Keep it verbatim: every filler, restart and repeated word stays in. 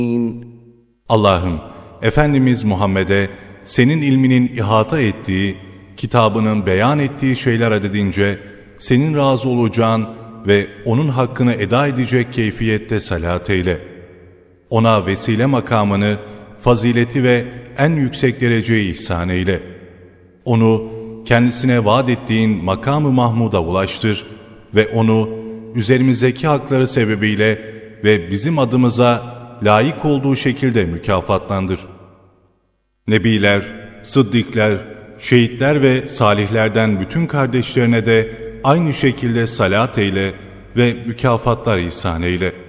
Allah'ım, Efendimiz Muhammed'e senin ilminin ihata ettiği, kitabının beyan ettiği şeyler adedince senin razı olacağın ve onun hakkını eda edecek keyfiyette salat eyle. Ona vesile makamını, fazileti ve en yüksek dereceyi ihsan eyle. Onu kendisine vaat ettiğin makamı Mahmud'a ulaştır ve onu üzerimizdeki hakları sebebiyle ve bizim adımıza layık olduğu şekilde mükafatlandır. Nebiler, sıddıklar, şehitler ve salihlerden bütün kardeşlerine de aynı şekilde salat eyle ve mükafatlar ihsan eyle.